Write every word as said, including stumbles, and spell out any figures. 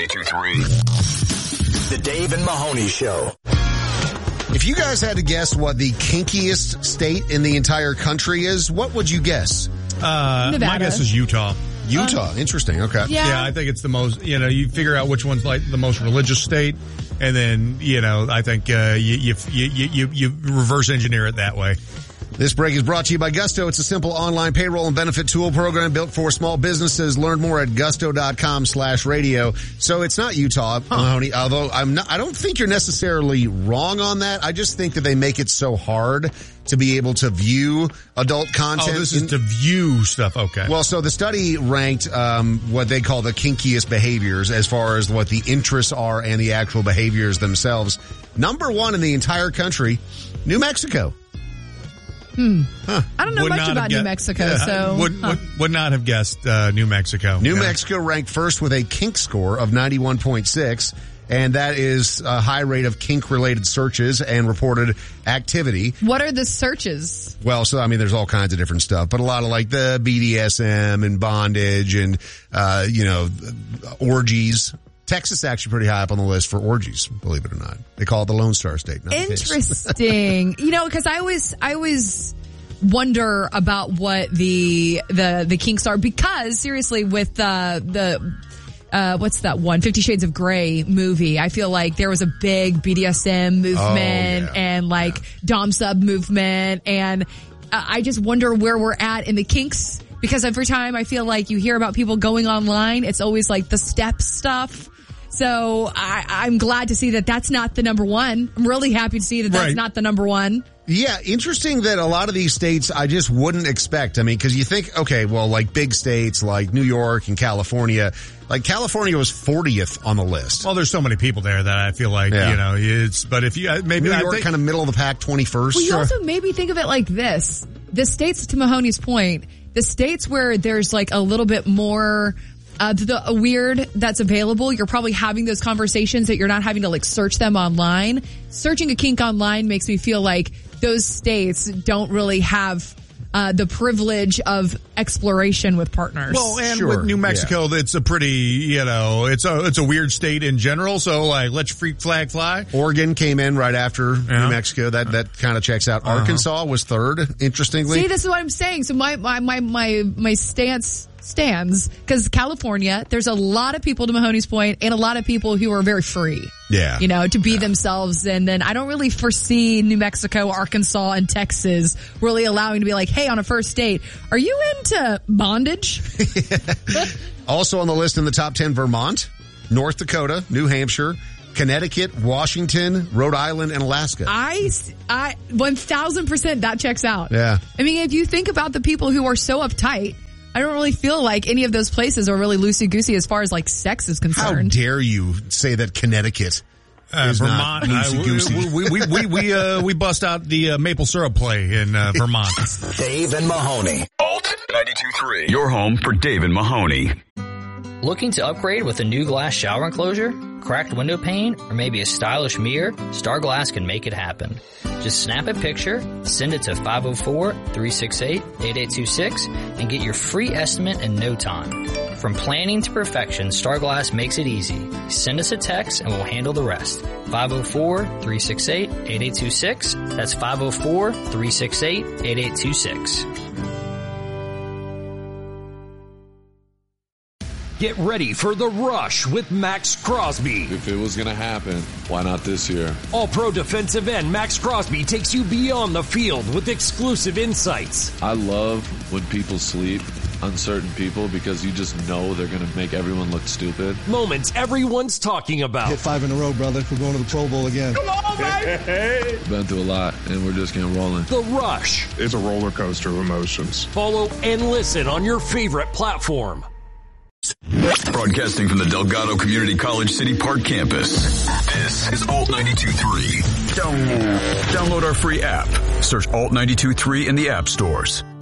ninety-two point three. The Dave and Mahoney Show. If you guys had to guess what the kinkiest state in the entire country is, what would you guess? Uh, Nevada. My guess is Utah. Utah. Uh, Interesting. Okay. Yeah. Yeah, I think it's the most, you know, you figure out which one's like the most religious state, and then, you know, I think uh, you, you, you, you, you reverse engineer it that way. This break is brought to you by Gusto. It's a simple online payroll and benefit tool program built for small businesses. Learn more at gusto.com slash radio. So it's not Utah, huh. Mahoney, although I'm not, I don't think you're necessarily wrong on that. I just think that they make it so hard to be able to view adult content. Oh, this is in, to view stuff. Okay. Well, so the study ranked um what they call the kinkiest behaviors as far as what the interests are and the actual behaviors themselves. Number one in the entire country, New Mexico. Hmm. Huh. I don't know Would much about New guessed, Mexico, yeah, so would, huh. would would not have guessed uh, New Mexico. New yeah. Mexico ranked first with a kink score of ninety-one point six, and that is a high rate of kink-related searches and reported activity. What are the searches? Well, so I mean, there's all kinds of different stuff, but a lot of like the B D S M and bondage and uh, you know, orgies. Texas is actually pretty high up on the list for orgies, believe it or not. They call it the Lone Star State. Interesting. You know, because I always, I always wonder about what the the the kinks are, because seriously, with uh, the uh, what's that one Fifty Shades of Grey movie, I feel like there was a big B D S M movement oh, yeah. and like yeah. dom sub movement, and uh, I just wonder where we're at in the kinks. Because every time I feel like you hear about people going online, it's always like the step stuff. So I, I'm glad to see that that's not the number one. I'm really happy to see that that's right. not the number one. Yeah, interesting that a lot of these states I just wouldn't expect. I mean, because you think, okay, well, like big states like New York and California, like California was fortieth on the list. Well, there's so many people there that I feel like, yeah. you know, it's, but if you, maybe New I York think, kind of middle of the pack, twenty-first. Well, you sure. also maybe think of it like this. The states, to Mahoney's point, the states where there's like a little bit more Uh, the weird that's available, you're probably having those conversations that you're not having to like search them online. Searching a kink online makes me feel like those states don't really have uh, the privilege of exploration with partners. Well, and sure. with New Mexico, yeah. it's a pretty, you know, it's a it's a weird state in general. So, like, let your freak flag fly. Oregon came in right after yeah. New Mexico. That that kind of checks out. Uh-huh. Arkansas was third, interestingly. See, this is what I'm saying. So my my my my, my stance stands, because California, there's a lot of people, to Mahoney's point, and a lot of people who are very free. Yeah. You know, to be yeah. themselves. And then I don't really foresee New Mexico, Arkansas, and Texas really allowing to be like, hey, on a first date, are you into bondage? Also on the list in the top ten, Vermont, North Dakota, New Hampshire, Connecticut, Washington, Rhode Island, and Alaska. I, I, one thousand percent that checks out. Yeah. I mean, if you think about the people who are so uptight, I don't really feel like any of those places are really loosey-goosey as far as like sex is concerned. How dare you say that Connecticut Uh, is Vermont, not uh, loosey-goosey. we, we, we, we, we, uh, we bust out the uh, maple syrup play in uh, Vermont. Dave and Mahoney. Alt ninety-two point three. Your home for Dave and Mahoney. Looking to upgrade with a new glass shower enclosure, cracked window pane, or maybe a stylish mirror? Star Glass can make it happen. Just snap a picture, send it to five oh four, three six eight, eight eight two six, and get your free estimate in no time. From planning to perfection, Star Glass makes it easy. Send us a text and we'll handle the rest. five oh four, three six eight, eight eight two six. That's five oh four, three six eight, eight eight two six. Get ready for The Rush with Max Crosby. If it was going to happen, why not this year? All-pro defensive end Max Crosby takes you beyond the field with exclusive insights. I love when people sleep, uncertain people, because you just know they're going to make everyone look stupid. Moments everyone's talking about. Hit five in a row, brother. We're going to the Pro Bowl again. Come on, baby! Been through a lot, and we're just getting rolling. The Rush. It's a roller coaster of emotions. Follow and listen on your favorite platform. Broadcasting from the Delgado Community College City Park campus. This is Alt ninety-two point three. Download, download our free app. Search Alt ninety-two point three in the app stores.